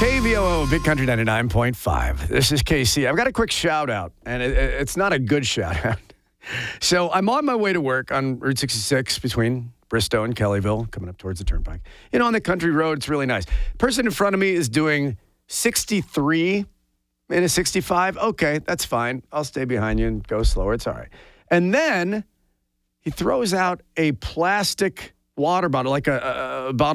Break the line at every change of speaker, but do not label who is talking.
KVOO, Big Country 99.5. This is KC. I've got a quick shout out, and it's not a good shout out. So I'm on my way to work on Route 66 between Bristow and Kellyville, coming up towards the turnpike. You know, on the country road, it's really nice. Person in front of me is doing 63 in a 65. Okay, that's fine. I'll stay behind you and go slower. It's all right. And then he throws out a plastic water bottle, like a bottle